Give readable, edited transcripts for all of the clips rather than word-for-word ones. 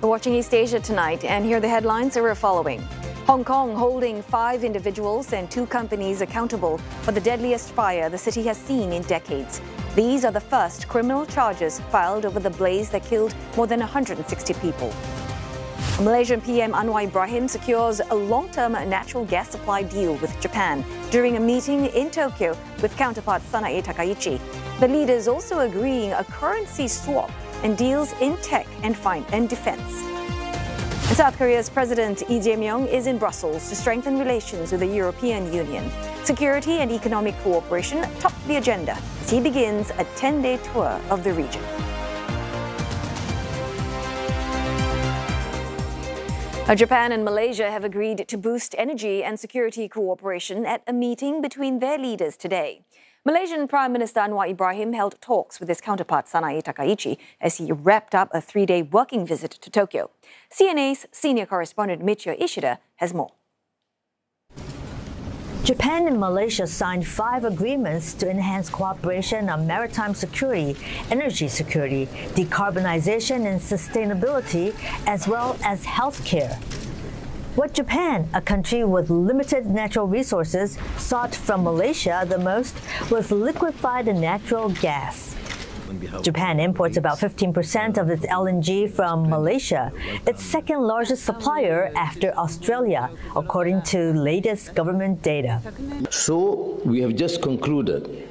We're watching East Asia tonight, and here are the headlines that we're following. Hong Kong holding 5 individuals and 2 companies accountable for the deadliest fire the city has seen in decades. These are the first criminal charges filed over the blaze that killed more than 160 people. Malaysian PM Anwar Ibrahim secures a long-term natural gas supply deal with Japan during a meeting in Tokyo with counterpart Sanae Takaichi. The leaders also agreeing a currency swap and deals in tech and defense. And South Korea's President Lee Jae-myung is in Brussels to strengthen relations with the European Union. Security and economic cooperation top the agenda as he begins a 10-day tour of the region. Japan and Malaysia have agreed to boost energy and security cooperation at a meeting between their leaders today. Malaysian Prime Minister Anwar Ibrahim held talks with his counterpart Sanae Takaichi as he wrapped up a 3-day working visit to Tokyo. CNA's senior correspondent Michio Ishida has more. Japan and Malaysia signed 5 agreements to enhance cooperation on maritime security, energy security, decarbonization and sustainability, as well as healthcare. What Japan, a country with limited natural resources, sought from Malaysia the most was liquefied natural gas. Japan imports about 15% of its LNG from Malaysia, its second largest supplier after Australia, according to latest government data. So we have just concluded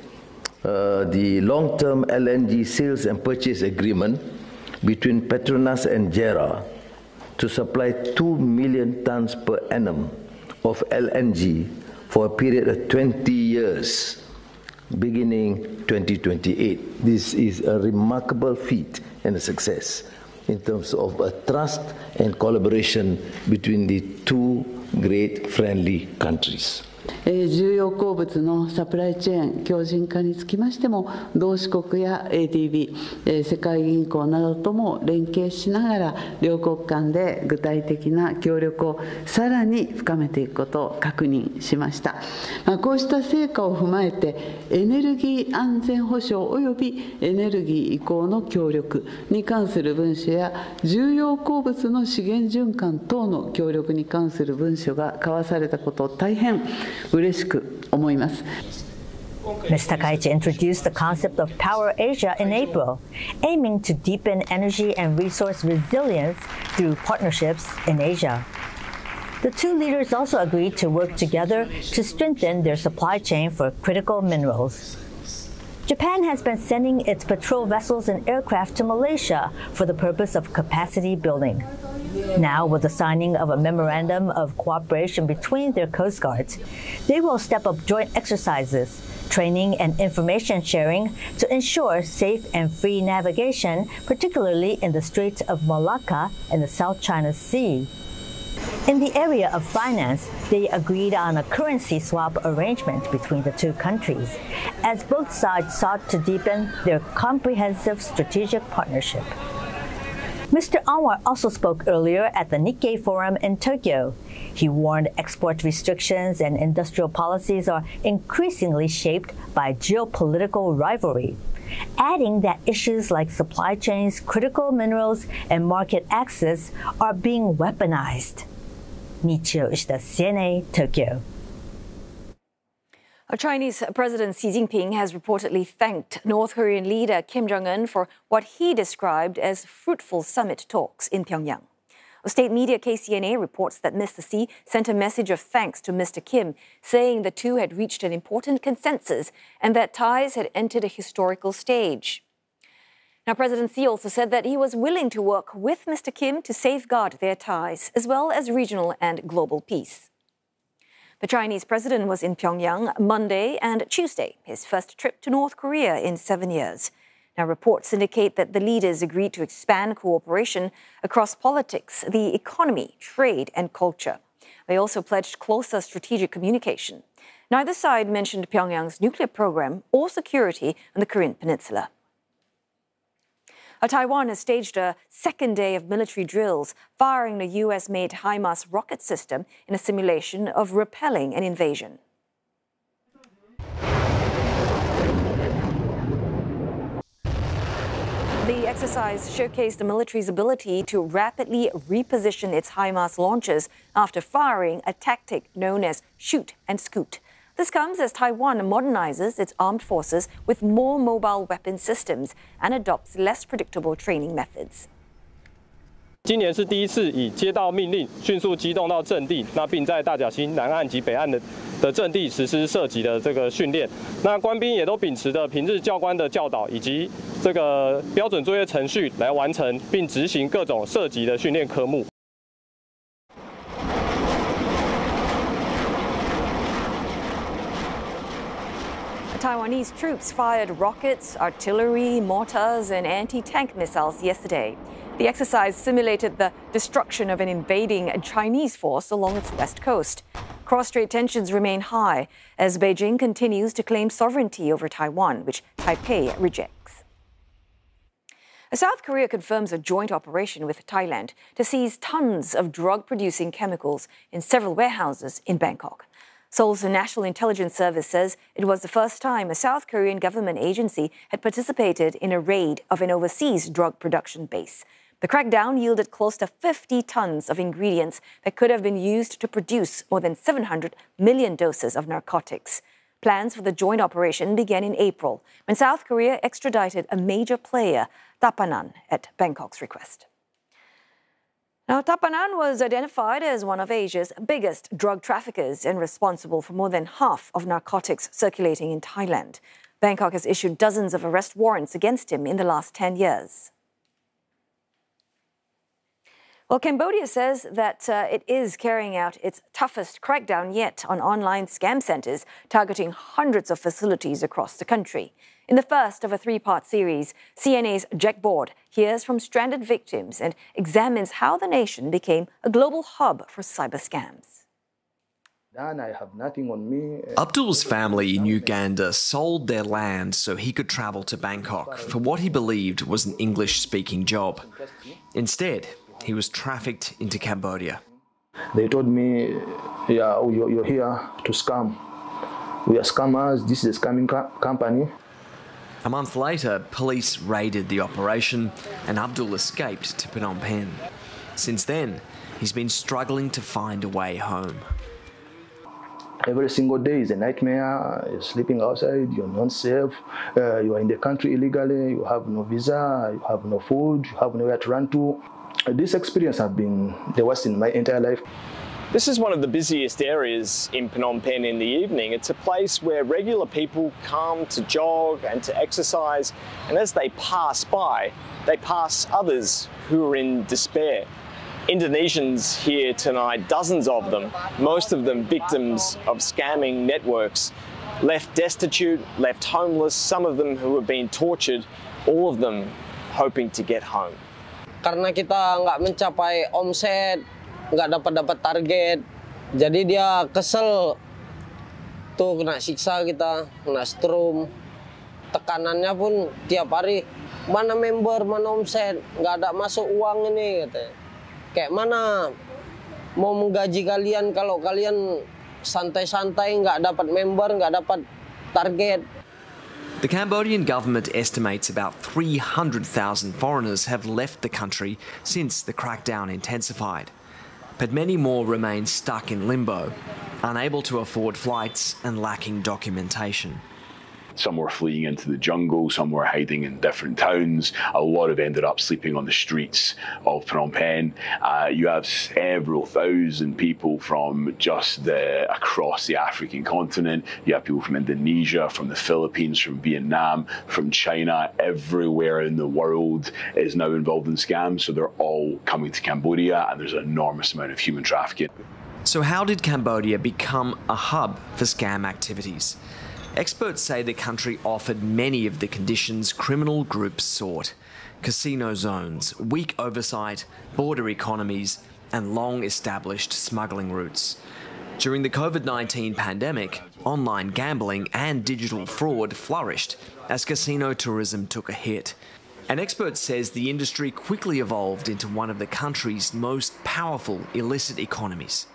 the long-term LNG sales and purchase agreement between Petronas and JERA to supply 2 million tons per annum of LNG for a period of 20 years. Beginning 2028. This is a remarkable feat and a success in terms of a trust and collaboration between the 2 great friendly countries. 重要鉱物のサプライチェーン強靭化につきましても、同志国や ADB、世界銀行などとも連携しながら、両国間で具体的な協力をさらに深めていくことを確認しました。こうした成果を踏まえて、エネルギー安全保障及びエネルギー移行の協力に関する文書や、重要鉱物の資源循環等の協力に関する文書が交わされたことを大変嬉しく思います。 Ms. Takaichi introduced the concept of Power Asia in April, aiming to deepen energy and resource resilience through partnerships in Asia. The 2 leaders also agreed to work together to strengthen their supply chain for critical minerals. Japan has been sending its patrol vessels and aircraft to Malaysia for the purpose of capacity building. Now, with the signing of a memorandum of cooperation between their coast guards, they will step up joint exercises, training and information sharing to ensure safe and free navigation, particularly in the Straits of Malacca and the South China Sea. In the area of finance, they agreed on a currency swap arrangement between the 2 countries, as both sides sought to deepen their comprehensive strategic partnership. Mr. Anwar also spoke earlier at the Nikkei Forum in Tokyo. He warned export restrictions and industrial policies are increasingly shaped by geopolitical rivalry, adding that issues like supply chains, critical minerals, and market access are being weaponized. Michio Ishida, CNA, Tokyo. Chinese President Xi Jinping has reportedly thanked North Korean leader Kim Jong-un for what he described as fruitful summit talks in Pyongyang. State media KCNA reports that Mr. Xi sent a message of thanks to Mr. Kim, saying the 2 had reached an important consensus and that ties had entered a historical stage. Now, President Xi also said that he was willing to work with Mr. Kim to safeguard their ties, as well as regional and global peace. The Chinese president was in Pyongyang Monday and Tuesday, his first trip to North Korea in 7 years. Now, reports indicate that the leaders agreed to expand cooperation across politics, the economy, trade, and culture. They also pledged closer strategic communication. Neither side mentioned Pyongyang's nuclear program or security on the Korean peninsula. Taiwan has staged a 2nd day of military drills, firing the U.S.-made HIMARS rocket system in a simulation of repelling an invasion. The The exercise showcased the military's ability to rapidly reposition its HIMARS launchers after firing a tactic known as shoot and scoot. This comes as Taiwan modernizes its armed forces with more mobile weapon systems and adopts less predictable training methods. 今年是第一次以接到命令迅速机动到阵地，并在大甲溪南岸及北岸的阵地实施射击的这个训练。官兵也都秉持着平日教官的教导以及这个标准作业程序来完成并执行各种射击的训练科目。 Taiwanese troops fired rockets, artillery, mortars, and anti-tank missiles yesterday. The exercise simulated the destruction of an invading Chinese force along its west coast. Cross-strait tensions remain high as Beijing continues to claim sovereignty over Taiwan, which Taipei rejects. South Korea confirms a joint operation with Thailand to seize tons of drug-producing chemicals in several warehouses in Bangkok. Seoul's National Intelligence Service says it was the first time a South Korean government agency had participated in a raid of an overseas drug production base. The crackdown yielded close to 50 tons of ingredients that could have been used to produce more than 700 million doses of narcotics. Plans for the joint operation began in April when South Korea extradited a major player, Tapanan, at Bangkok's request. Now, Tapanan was identified as one of Asia's biggest drug traffickers and responsible for more than half of narcotics circulating in Thailand. Bangkok has issued dozens of arrest warrants against him in the last 10 years. Well, Cambodia says that it is carrying out its toughest crackdown yet on online scam centers, targeting hundreds of facilities across the country. In the first of a three-part series, CNA's Jack Board hears from stranded victims and examines how the nation became a global hub for cyber scams. I have nothing on me. Abdul's family in Uganda sold their land so he could travel to Bangkok for what he believed was an English-speaking job. Instead, he was trafficked into Cambodia. They told me, yeah, you're here to scam. We are scammers. This is a scamming company. A month later, police raided the operation and Abdul escaped to Phnom Penh. Since then, he's been struggling to find a way home. Every single day is a nightmare. You're sleeping outside, you're not safe, you are in the country illegally, you have no visa, you have no food, you have nowhere to run to. This experience has been the worst in my entire life. This is one of the busiest areas in Phnom Penh in the evening. It's a place where regular people come to jog and to exercise, and as they pass by, they pass others who are in despair. Indonesians here tonight, dozens of them, most of them victims of scamming networks, left destitute, left homeless, some of them who have been tortured, all of them hoping to get home. Karena kita nggak mencapai omset, nggak dapat target, jadi dia kesel tuh, kena siksa kita, kena strum, tekanannya pun tiap hari, mana member, mana omset, nggak ada masuk uang ini, katanya. Kayak mana mau menggaji kalian kalau kalian santai-santai, nggak dapat member, nggak dapat target. The Cambodian government estimates about 300,000 foreigners have left the country since the crackdown intensified. But many more remain stuck in limbo, unable to afford flights and lacking documentation. Some were fleeing into the jungle, some were hiding in different towns. A lot have ended up sleeping on the streets of Phnom Penh. You have several thousand people from just across the African continent. You have people from Indonesia, from the Philippines, from Vietnam, from China. Everywhere in the world is now involved in scams, so they're all coming to Cambodia, and there's an enormous amount of human trafficking. So how did Cambodia become a hub for scam activities? Experts say the country offered many of the conditions criminal groups sought: casino zones, weak oversight, border economies, and long-established smuggling routes. During the COVID-19 pandemic, online gambling and digital fraud flourished as casino tourism took a hit. An expert says the industry quickly evolved into one of the country's most powerful illicit economies.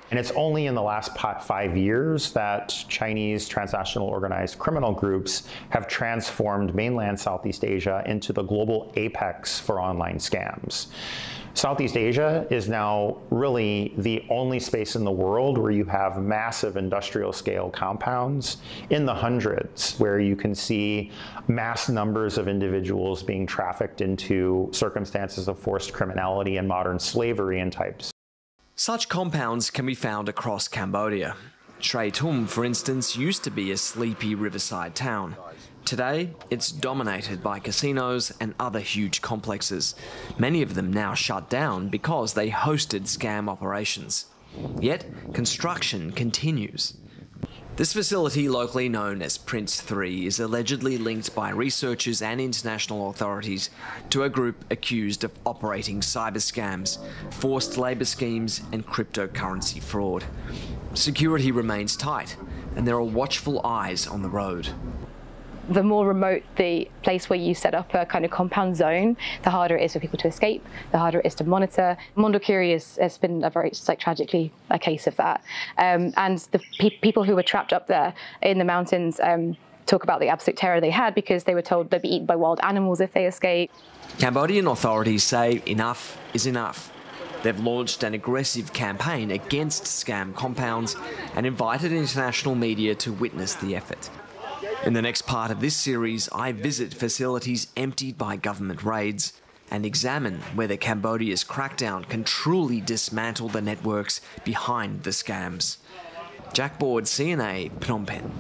And it's only in the last 5 years that Chinese transnational organized criminal groups have transformed mainland Southeast Asia into the global apex for online scams. Southeast Asia is now really the only space in the world where you have massive industrial scale compounds in the hundreds, where you can see mass numbers of individuals being trafficked into circumstances of forced criminality and modern slavery and types. Such compounds can be found across Cambodia. Srei Tum, for instance, used to be a sleepy riverside town. Today, it's dominated by casinos and other huge complexes, many of them now shut down because they hosted scam operations. Yet, construction continues. This facility, locally known as Prince 3, is allegedly linked by researchers and international authorities to a group accused of operating cyber scams, forced labour schemes and cryptocurrency fraud. Security remains tight, and there are watchful eyes on the road. The more remote the place where you set up a kind of compound zone, the harder it is for people to escape, the harder it is to monitor. Mondulkiri has been a very, tragically a case of that. And the people who were trapped up there in the mountains talk about the absolute terror they had because they were told they'd be eaten by wild animals if they escaped. Cambodian authorities say enough is enough. They've launched an aggressive campaign against scam compounds and invited international media to witness the effort. In the next part of this series, I visit facilities emptied by government raids and examine whether Cambodia's crackdown can truly dismantle the networks behind the scams. Jack Board, CNA, Phnom Penh.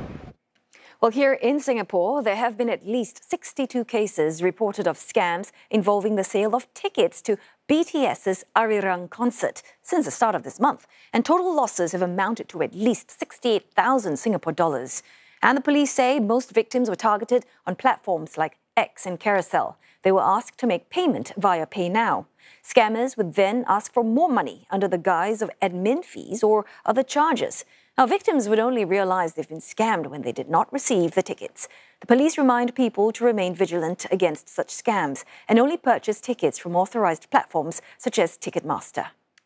Well, here in Singapore, there have been at least 62 cases reported of scams involving the sale of tickets to BTS's Arirang concert since the start of this month. And total losses have amounted to at least 68,000 Singapore dollars. And the police say most victims were targeted on platforms like X and Carousel. They were asked to make payment via PayNow. Scammers would then ask for more money under the guise of admin fees or other charges. Now, victims would only realize they've been scammed when they did not receive the tickets. The police remind people to remain vigilant against such scams and only purchase tickets from authorized platforms such as Ticketmaster.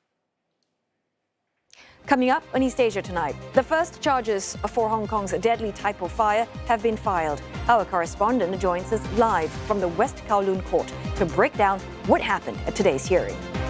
Coming up on East Asia tonight, the first charges for Hong Kong's deadly Typo fire have been filed. Our correspondent joins us live from the West Kowloon Court to break down what happened at today's hearing.